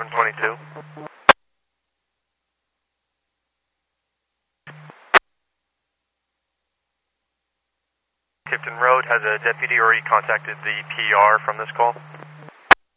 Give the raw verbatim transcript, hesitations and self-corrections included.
one twenty-two. Tipton Road has a deputy already contacted the P R from this call?